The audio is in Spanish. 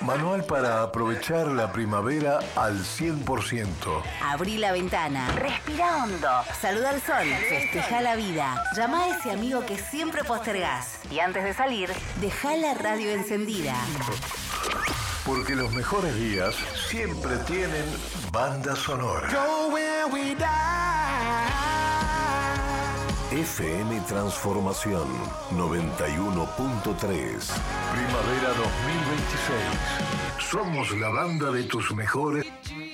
Manual para aprovechar la primavera al 100%. Abrí la ventana, respira hondo, saluda al sol, festeja la vida, llama a ese amigo que siempre postergás y antes de salir, deja la radio encendida. Porque los mejores días siempre tienen banda sonora. FM Transformación 91.3. Primavera 2026. Somos la banda de tus mejores